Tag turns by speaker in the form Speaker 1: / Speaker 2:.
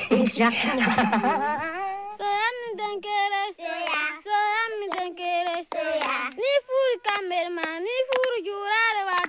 Speaker 1: Soya mi dankere. Soya mi dankere. Ni furu kamerma, ni furu jurare wa